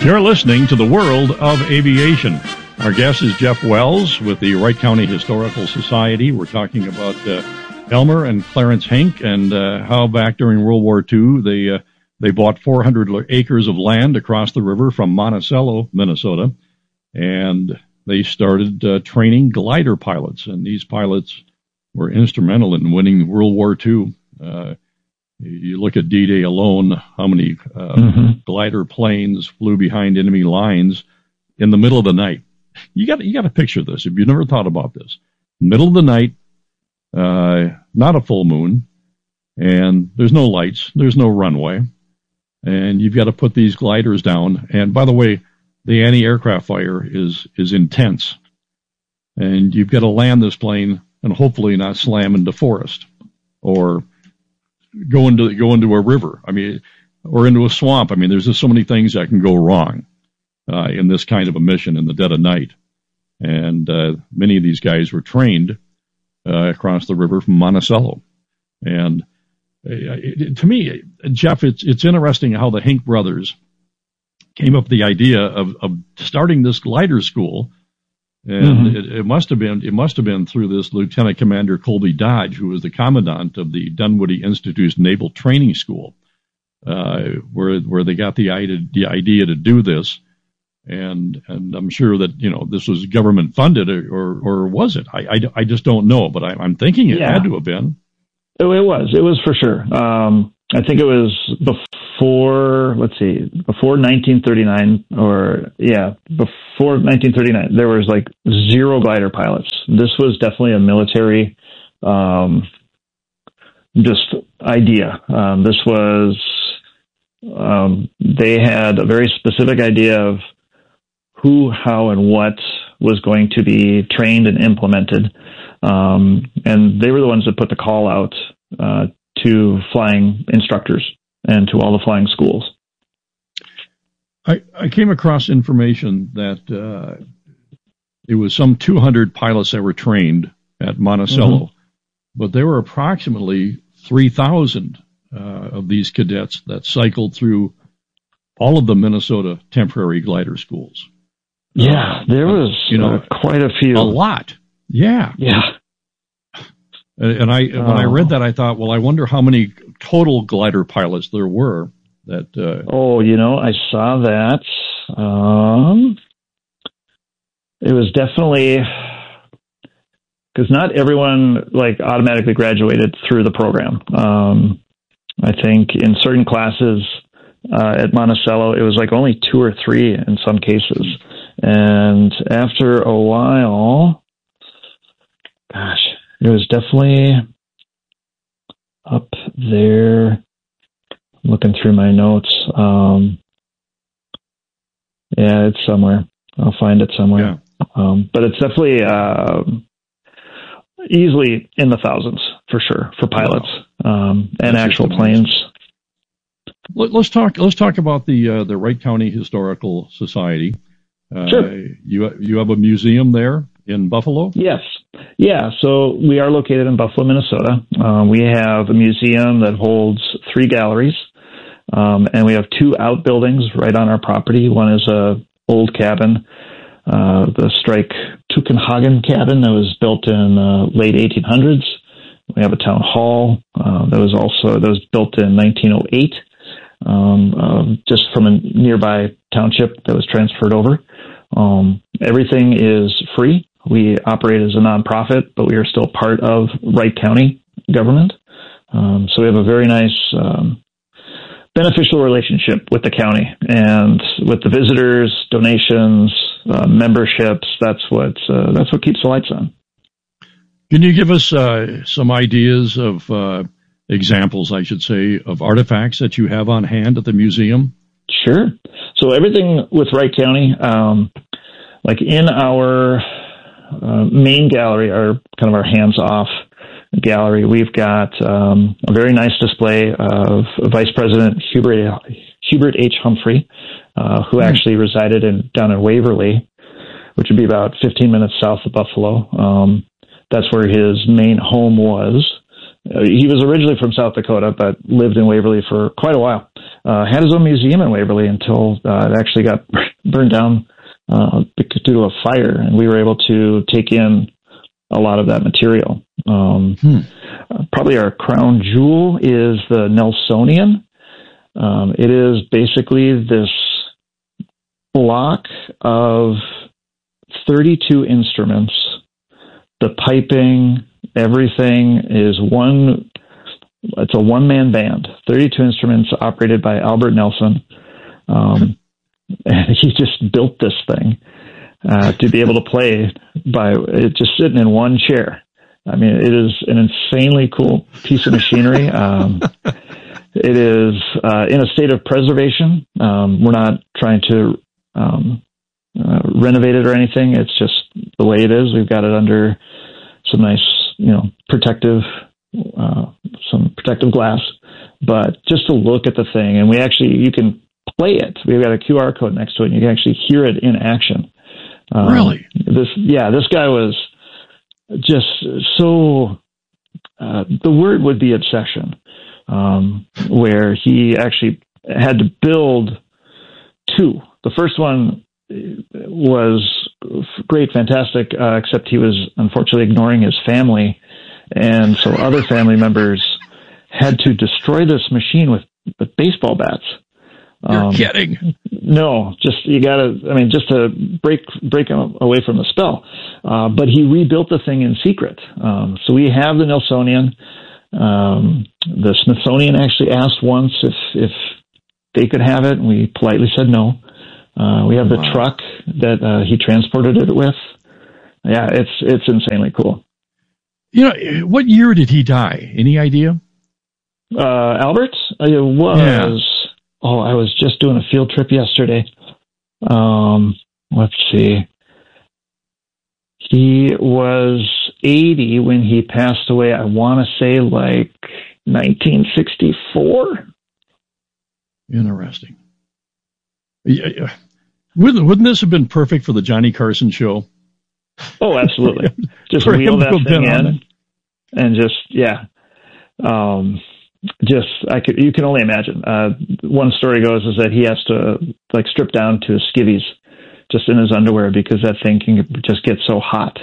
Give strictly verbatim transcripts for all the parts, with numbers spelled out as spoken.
You're listening to the World of Aviation. Our guest is Jeff Wells with the Wright County Historical Society. We're talking about uh, Elmer and Clarence Hink and uh, how back during World War Two they uh, they bought four hundred acres of land across the river from Monticello, Minnesota, and they started uh, training glider pilots. And these pilots were instrumental in winning World War Two. Uh, You look at D-Day alone, how many uh, mm-hmm. glider planes flew behind enemy lines in the middle of the night. You got you got to picture this if you've never thought about this. Middle of the night, uh, not a full moon, and there's no lights, there's no runway, and you've got to put these gliders down. And by the way, the anti-aircraft fire is is intense, and you've got to land this plane and hopefully not slam into forest or go into go into a river. I mean, or into a swamp. I mean, there's just so many things that can go wrong uh, in this kind of a mission in the dead of night. And uh, many of these guys were trained uh, across the river from Monticello. And uh, it, to me, Jeff, it's it's interesting how the Hink brothers came up with the idea of, of starting this glider school. And mm-hmm. it, it must have been it must have been through this Lieutenant Commander Colby Dodge, who was the commandant of the Dunwoody Institute's Naval Training School, uh, where where they got the idea, the idea to do this. And and I'm sure that, you know, this was government funded, or or, or was it? I, I, I just don't know, but I, I'm thinking it yeah. had to have been. It, it was. It was for sure. Um, I think it was before, let's see, before nineteen thirty-nine, or, yeah, before nineteen thirty-nine, there was like zero glider pilots. This was definitely a military, um, just idea. Um, this was, um, they had a very specific idea of who, how, and what was going to be trained and implemented. Um, and they were the ones that put the call out, uh, to flying instructors and to all the flying schools. I, I came across information that uh, it was some two hundred pilots that were trained at Monticello, mm-hmm. but there were approximately three thousand uh, of these cadets that cycled through all of the Minnesota temporary glider schools. Yeah, there was uh, you know, uh, quite a few. A lot. Yeah. Yeah. And I, when I read that, I thought, well, I wonder how many total glider pilots there were. That. Uh, oh, you know, I saw that. Um, it was definitely, because not everyone like automatically graduated through the program. Um, I think in certain classes uh, at Monticello, it was like only two or three in some cases. And after a while, gosh. It was definitely up there. I'm looking through my notes. Um, yeah, it's somewhere. I'll find it somewhere. Yeah. Um, but it's definitely uh, easily in the thousands for sure for pilots wow. um, and That's actual planes. Let's talk. Let's talk about the uh, the Wright County Historical Society. Uh, sure. You you have a museum there in Buffalo? Yes. Yeah, so we are located in Buffalo, Minnesota. Um, we have a museum that holds three galleries, um, and we have two outbuildings right on our property. One is a old cabin, uh, the Strike Tuckenhagen cabin that was built in uh, late eighteen hundreds. We have a town hall uh, that was also that was built in nineteen oh eight, um, uh, just from a nearby township that was transferred over. Um, everything is free. We operate as a nonprofit, but we are still part of Wright County government. Um, so we have a very nice, um, beneficial relationship with the county and with the visitors, donations, uh, memberships. That's what uh, that's what keeps the lights on. Can you give us uh, some ideas of uh, examples, I should say, of artifacts that you have on hand at the museum? Sure. So everything with Wright County, um, like in our uh, main gallery, our kind of our hands-off gallery, we've got um, a very nice display of Vice President Hubert Hubert H. Humphrey, uh, who mm-hmm. actually resided in down in Waverly, which would be about fifteen minutes south of Buffalo. Um, that's where his main home was. Uh, he was originally from South Dakota, but lived in Waverly for quite a while. uh, had his own museum in Waverly until uh, it actually got burned down uh, due to a fire, and we were able to take in a lot of that material. Um, hmm. uh, probably our crown jewel is the Nelsonian. Um, it is basically this block of thirty-two instruments. The piping, everything is one, it's a one-man band, thirty-two instruments operated by Albert Nelson. Um, and he just built this thing uh, to be able to play by it just sitting in one chair. I mean, it is an insanely cool piece of machinery. Um, it is uh, in a state of preservation. Um, we're not trying to um, uh, renovate it or anything. It's just the way it is. We've got it under some nice, you know, protective, uh, some protective glass. But just to look at the thing, and we actually, you can play it. We've got a Q R code next to it, and you can actually hear it in action. Um, really? This, yeah, this guy was just so, uh, the word would be obsession, um, where he actually had to build two. The first one was great, fantastic, uh, except he was unfortunately ignoring his family. And so other family members had to destroy this machine with, with baseball bats. You're um, kidding. No, just, you gotta, I mean, just to break, break him away from the spell. Uh, but he rebuilt the thing in secret. Um, so we have the Nelsonian. Um, the Smithsonian actually asked once if, if they could have it, and we politely said no. Uh, we have the wow. truck that uh, he transported it with. Yeah, it's it's insanely cool. You know, what year did he die? Any idea? Uh, Albert? It was, yeah. oh, I was just doing a field trip yesterday. Um, let's see. He was eighty when he passed away. I want to say like nineteen sixty-four. Interesting. Yeah, wouldn't, wouldn't this have been perfect for the Johnny Carson show? Oh, absolutely. Just wheel that thing in and just, yeah. Um, just, I could, you can only imagine. Uh, one story goes is that he has to like strip down to his skivvies just in his underwear because that thing can just get so hot.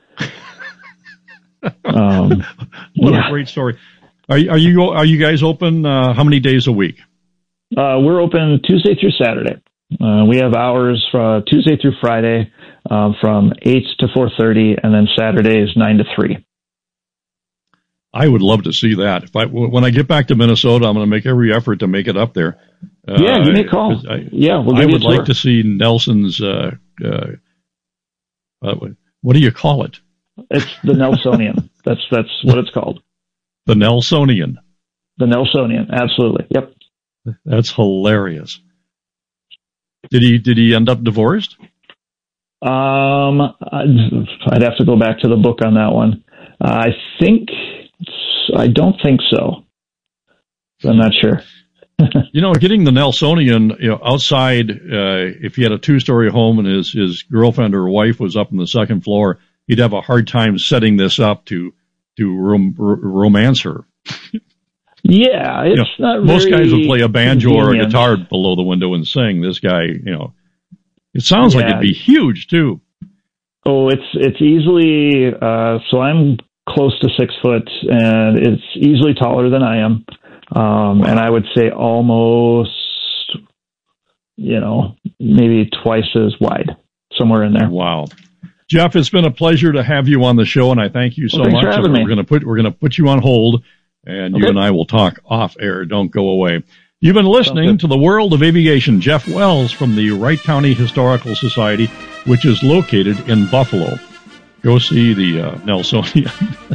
Um, what yeah. a great story. Are, are you, are you guys open, uh, how many days a week? Uh, we're open Tuesday through Saturday. Uh, we have hours for Tuesday through Friday uh, from eight to four thirty, and then Saturday is nine to three. I would love to see that. If I when I get back to Minnesota, I'm going to make every effort to make it up there. Uh, yeah, you may call. I, yeah, we'll I would like to see Nelson's. Uh, uh, uh, what do you call it? It's the Nelsonian. that's that's what it's called. The Nelsonian. The Nelsonian. Absolutely. Yep. That's hilarious. Did he did he end up divorced? Um, I'd, I'd have to go back to the book on that one. Uh, I think I don't think so. I'm not sure. You know, getting the Nelsonian, you know, outside. Uh, if he had a two-story home and his his girlfriend or wife was up on the second floor, he'd have a hard time setting this up to to rom- r- romance her. Yeah, it's you know, not most very guys would play a banjo convenient. or a guitar below the window and sing. This guy, you know, it sounds yeah. like it'd be huge too. Oh, it's it's easily. Uh, so I'm close to six foot, and it's easily taller than I am. Um, wow. And I would say almost, you know, maybe twice as wide, somewhere in there. Wow. Jeff, it's been a pleasure to have you on the show, and I thank you so well, much. For having we're me. going to put we're going to put you on hold. And you okay. and I will talk off air. Don't go away. You've been listening to The World of Aviation. Jeff Wells from the Wright County Historical Society, which is located in Buffalo. Go see the uh, Nelsonian.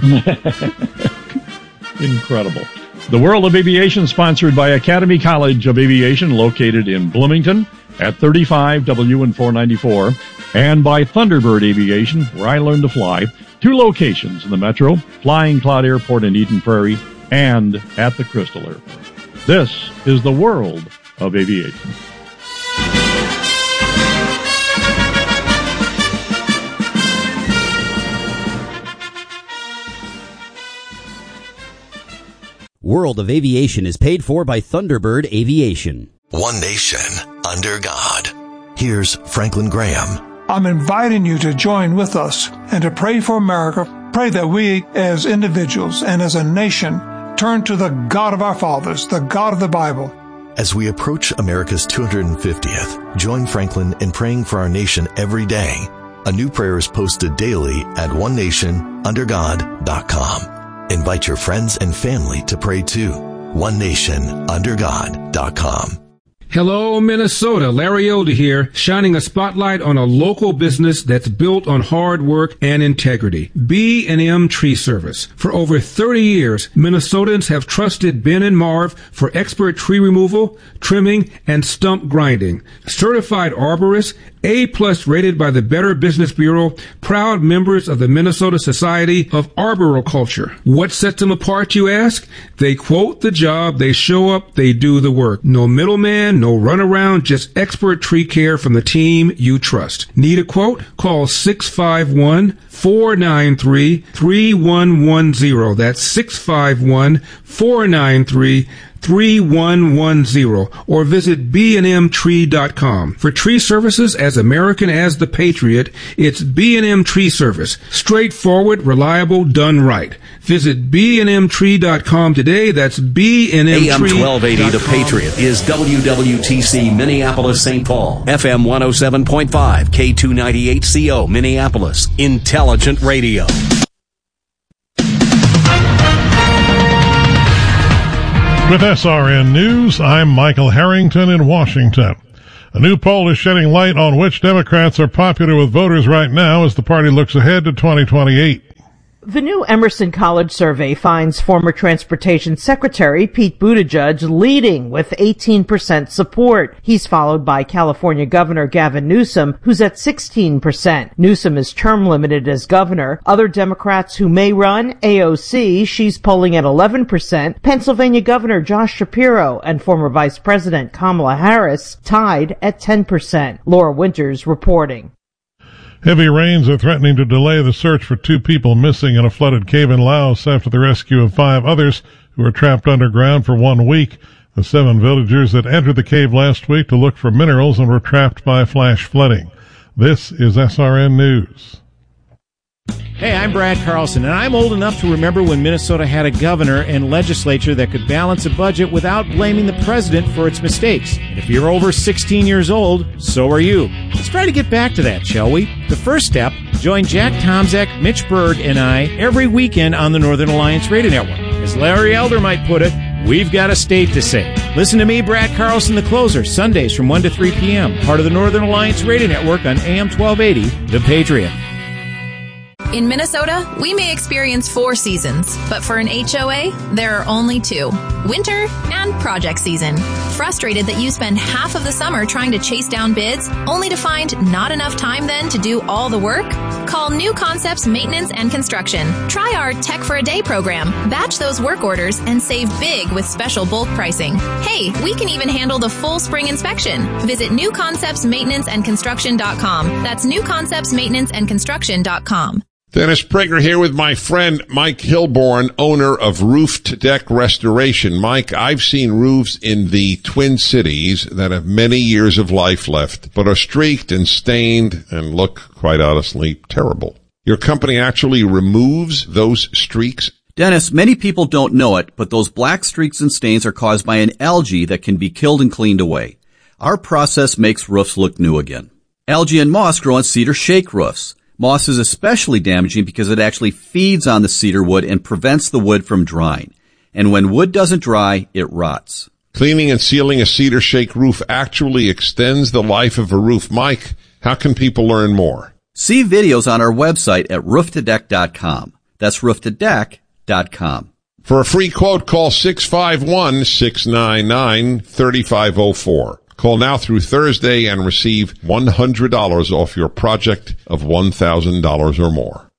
Incredible. The World of Aviation, sponsored by Academy College of Aviation, located in Bloomington at thirty-five W and four ninety-four, and by Thunderbird Aviation, where I learned to fly. Two locations in the metro, Flying Cloud Airport in Eden Prairie, and at the Crystal Airport. This is the World of Aviation. World of Aviation is paid for by Thunderbird Aviation. One nation, under God. Here's Franklin Graham. I'm inviting you to join with us and to pray for America. Pray that we, as individuals and as a nation, turn to the God of our fathers, the God of the Bible. As we approach America's two hundred fiftieth, join Franklin in praying for our nation every day. A new prayer is posted daily at one nation under god dot com. Invite your friends and family to pray too. one nation under god dot com. Hello, Minnesota. Larry Elder here, shining a spotlight on a local business that's built on hard work and integrity. B and M Tree Service. For over thirty years, Minnesotans have trusted Ben and Marv for expert tree removal, trimming, and stump grinding. Certified arborists, A-plus rated by the Better Business Bureau, proud members of the Minnesota Society of Arboriculture. What sets them apart, you ask? They quote the job, they show up, they do the work. No middleman, no runaround, just expert tree care from the team you trust. Need a quote? Call six five one, four nine three, three one one zero. That's six five one, four nine three, three one one zero, or visit b and m tree dot com. For tree services as American as the Patriot, it's B and M Tree Service. Straightforward, reliable, done right. Visit b and m tree dot com today. That's B and M Tree dot com. A M twelve eighty The Patriot is W W T C Minneapolis Saint Paul. F M one oh seven point five, K two ninety-eight C O Minneapolis. Intelligent Radio. With S R N News, I'm Michael Harrington in Washington. A new poll is shedding light on which Democrats are popular with voters right now as the party looks ahead to twenty twenty-eight. The new Emerson College survey finds former Transportation Secretary Pete Buttigieg leading with eighteen percent support. He's followed by California Governor Gavin Newsom, who's at sixteen percent. Newsom is term limited as governor. Other Democrats who may run, A O C, she's polling at eleven percent. Pennsylvania Governor Josh Shapiro and former Vice President Kamala Harris tied at ten percent. Laura Winters reporting. Heavy rains are threatening to delay the search for two people missing in a flooded cave in Laos after the rescue of five others who were trapped underground for one week. The seven villagers that entered the cave last week to look for minerals and were trapped by flash flooding. This is S R N News. Hey, I'm Brad Carlson, and I'm old enough to remember when Minnesota had a governor and legislature that could balance a budget without blaming the president for its mistakes. And if you're over sixteen years old, so are you. Let's try to get back to that, shall we? The first step, join Jack Tomzak, Mitch Berg, and I every weekend on the Northern Alliance Radio Network. As Larry Elder might put it, we've got a state to say. Listen to me, Brad Carlson, the closer, Sundays from one to three p.m., part of the Northern Alliance Radio Network on A M twelve eighty, The Patriot. In Minnesota, we may experience four seasons, but for an H O A, there are only two: winter and project season. Frustrated that you spend half of the summer trying to chase down bids, only to find not enough time then to do all the work? Call New Concepts Maintenance and Construction. Try our Tech for a Day program. Batch those work orders and save big with special bulk pricing. Hey, we can even handle the full spring inspection. Visit new concepts maintenance and construction dot com. That's new concepts maintenance and construction dot com. Dennis Prager here with my friend Mike Hilborn, owner of Roof to Deck Restoration. Mike, I've seen roofs in the Twin Cities that have many years of life left, but are streaked and stained and look, quite honestly, terrible. Your company actually removes those streaks? Dennis, many people don't know it, but those black streaks and stains are caused by an algae that can be killed and cleaned away. Our process makes roofs look new again. Algae and moss grow on cedar shake roofs. Moss is especially damaging because it actually feeds on the cedar wood and prevents the wood from drying. And when wood doesn't dry, it rots. Cleaning and sealing a cedar shake roof actually extends the life of a roof. Mike, how can people learn more? See videos on our website at roof to deck dot com. That's roof to deck dot com. For a free quote, call six five one, six nine nine, three five zero four. Call now through Thursday and receive one hundred dollars off your project of one thousand dollars or more.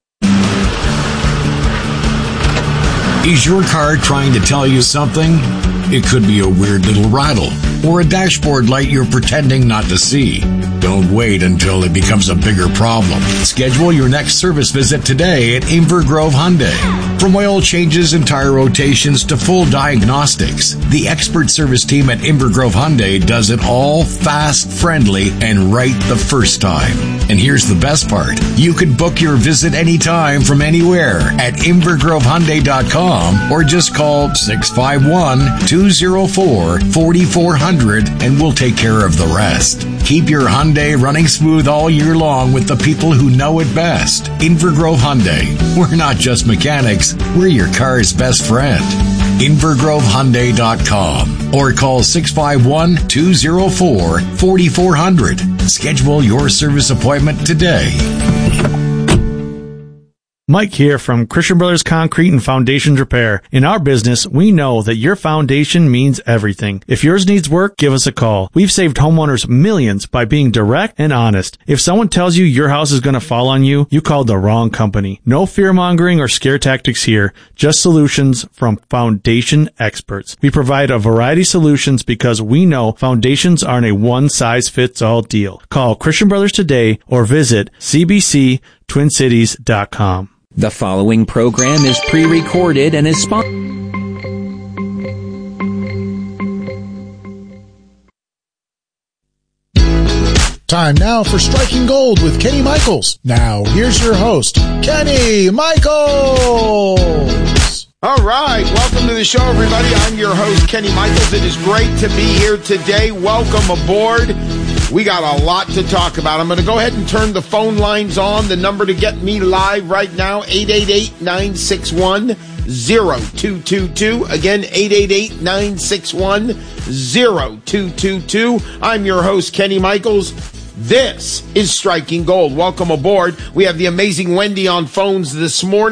Is your car trying to tell you something? It could be a weird little rattle, or a dashboard light you're pretending not to see. Don't wait until it becomes a bigger problem. Schedule your next service visit today at Inver Grove Hyundai. From oil changes and tire rotations to full diagnostics, the expert service team at Inver Grove Hyundai does it all fast, friendly, and right the first time. And here's the best part. You can book your visit anytime from anywhere at inver grove hyundai dot com or just call six five one, two oh four, four four zero zero and we'll take care of the rest. Keep your Hyundai running smooth all year long with the people who know it best. Inver Grove Hyundai. We're not just mechanics, we're your car's best friend. inver grove hyundai dot com or call six five one, two oh four, four four zero zero. Schedule your service appointment today. Mike here from Christian Brothers Concrete and Foundations Repair. In our business, we know that your foundation means everything. If yours needs work, give us a call. We've saved homeowners millions by being direct and honest. If someone tells you your house is going to fall on you, you called the wrong company. No fear-mongering or scare tactics here, just solutions from foundation experts. We provide a variety of solutions because we know foundations aren't a one-size-fits-all deal. Call Christian Brothers today or visit c b c twin cities dot com. The following program is pre-recorded and is sponsored. Time now for Striking Gold with Kenny Michaels. Now, here's your host, Kenny Michaels. All right, welcome to the show, everybody. I'm your host, Kenny Michaels. It is great to be here today. Welcome aboard. We got a lot to talk about. I'm going to go ahead and turn the phone lines on. The number to get me live right now, eight eight eight, nine six one, zero two two two. Again, eight eight eight, nine six one, zero two two two. I'm your host, Kenny Michaels. This is Striking Gold. Welcome aboard. We have the amazing Wendy on phones this morning.